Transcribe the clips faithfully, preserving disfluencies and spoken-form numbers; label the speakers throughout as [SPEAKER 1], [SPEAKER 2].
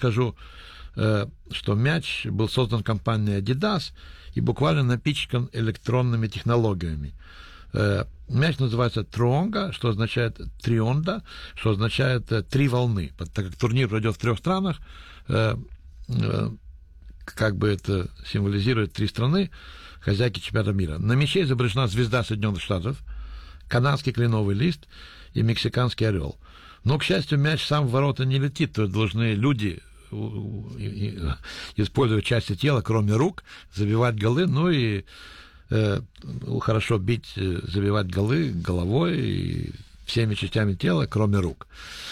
[SPEAKER 1] скажу, что мяч был создан компанией Adidas и буквально напичкан электронными технологиями. Мяч называется Труонга, что означает трионда, что означает три волны. Так как турнир пройдет в трех странах, как бы это символизирует три страны, хозяйки чемпионата мира. На мяче изображена звезда Соединенных Штатов, канадский кленовый лист и мексиканский орел. Но, к счастью, мяч сам в ворота не летит, то есть должны люди, используя части тела, кроме рук, забивать голы, ну и э, хорошо бить, забивать голы головой и всеми частями тела, кроме рук.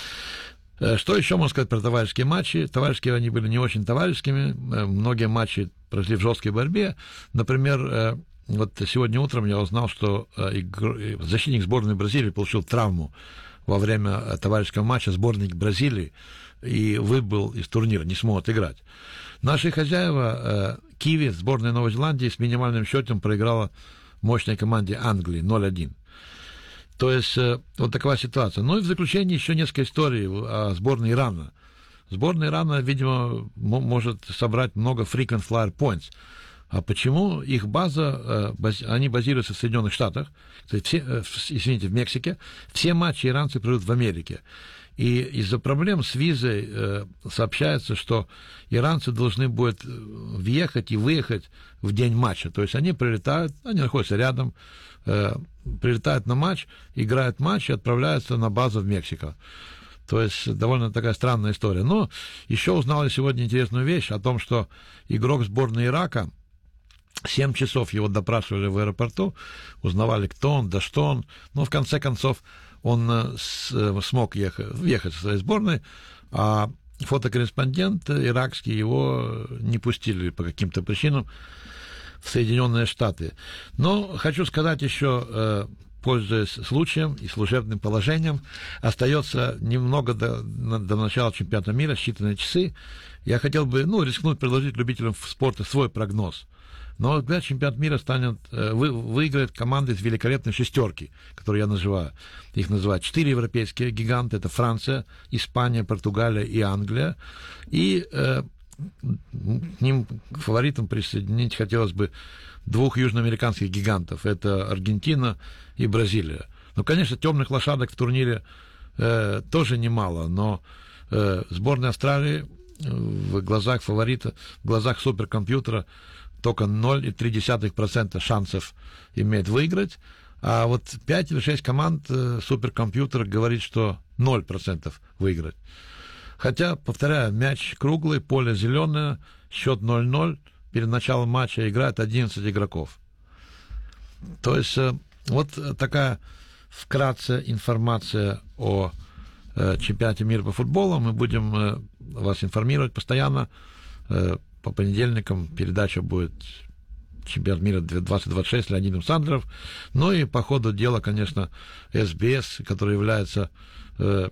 [SPEAKER 1] Что еще можно сказать про товарищеские матчи? Товарищеские они были не очень товарищескими, многие матчи прошли в жесткой борьбе. Например, вот сегодня утром я узнал, что защитник сборной Бразилии получил травму во время товарищеского матча сборной Бразилии и выбыл из турнира, не смог отыграть. Наши хозяева, Киви, сборная Новой Зеландии, с минимальным счетом проиграла мощной команде Англии ноль один. То есть, вот такая ситуация. Ну и в заключение еще несколько историй о сборной Ирана. Сборная Ирана, видимо, может собрать много frequent flyer points. А почему? Их база, они базируются в Соединенных Штатах, все, извините, в Мексике. Все матчи иранцы пройдут в Америке. И из-за проблем с визой сообщается, что иранцы должны будут въехать и выехать в день матча. То есть они прилетают, они находятся рядом, прилетают на матч, играют матч и отправляются на базу в Мексику. То есть довольно такая странная история. Но еще узнал я сегодня интересную вещь о том, что игрок сборной Ирака, семь часов его допрашивали в аэропорту, узнавали, кто он, да что он. Но в конце концов он смог ехать, въехать в своей сборной, а фотокорреспондент иракский его не пустили по каким-то причинам в Соединенные Штаты. Но хочу сказать еще, пользуясь случаем и служебным положением, остается немного до, до начала чемпионата мира, считанные часы. Я хотел бы, ну, рискнуть предложить любителям спорта свой прогноз. Но, говорят, чемпионат мира станет, вы, выиграет команды из великолепной шестерки, которую я называю. Их называют четыре европейские гиганты. Это Франция, Испания, Португалия и Англия. И э, к ним, к фаворитам присоединить хотелось бы двух южноамериканских гигантов. Это Аргентина и Бразилия. Ну, конечно, темных лошадок в турнире э, тоже немало, но э, сборная Австралии в глазах фаворита, в глазах суперкомпьютера только ноль целых три десятых процента шансов имеет выиграть, а вот пять или шесть команд э, суперкомпьютер говорит, что ноль процентов выиграть. Хотя, повторяю, мяч круглый, поле зеленое, счет ноль ноль, перед началом матча играет одиннадцать игроков. То есть, э, вот такая вкратце информация о э, чемпионате мира по футболу. Мы будем э, вас информировать постоянно. Э, По понедельникам передача будет чемпионат мира двадцать двадцать шесть с Леонидом Сандлером. Ну и по ходу дела, конечно, эс би эс, который является э,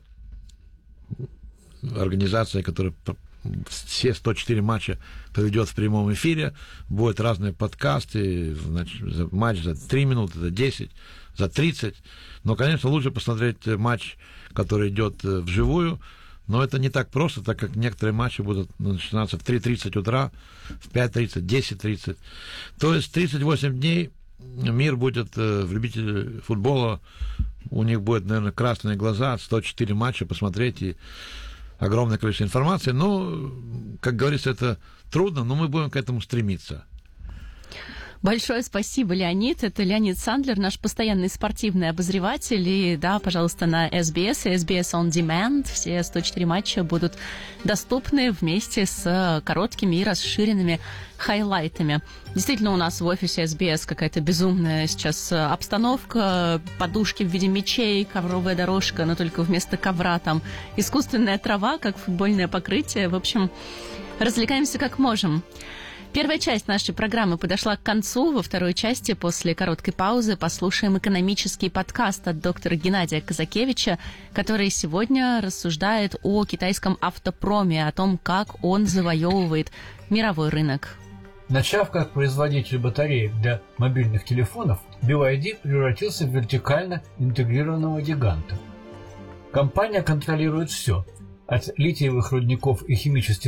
[SPEAKER 1] организацией, которая все сто четыре матча проведет в прямом эфире. Будут разные подкасты, значит, матч за три минуты, за десять, за тридцать. Но, конечно, лучше посмотреть матч, который идет вживую. Но это не так просто, так как некоторые матчи будут начинаться в три тридцать утра, в пять тридцать, десять тридцать. То есть тридцать восемь дней мир будет, в любителей футбола, у них будет, наверное, красные глаза, сто четыре матча посмотреть и огромное количество информации. Ну, как говорится, это трудно, но мы будем к этому стремиться.
[SPEAKER 2] Большое спасибо, Леонид. Это Леонид Сандлер, наш постоянный спортивный обозреватель. И, да, пожалуйста, на эс би эс и эс би эс On Demand все сто четыре матча будут доступны вместе с короткими и расширенными хайлайтами. Действительно, у нас в офисе эс би эс какая-то безумная сейчас обстановка. Подушки в виде мячей, ковровая дорожка, но только вместо ковра там искусственная трава, как футбольное покрытие. В общем, развлекаемся как можем. Первая часть нашей программы подошла к концу. Во второй части, после короткой паузы, послушаем экономический подкаст от доктора Геннадия Казакевича, который сегодня рассуждает о китайском автопроме, о том, как он завоевывает мировой рынок.
[SPEAKER 3] Начав как производитель батареек для мобильных телефонов, би вай ди превратился в вертикально интегрированного гиганта. Компания контролирует все – от литиевых рудников и химических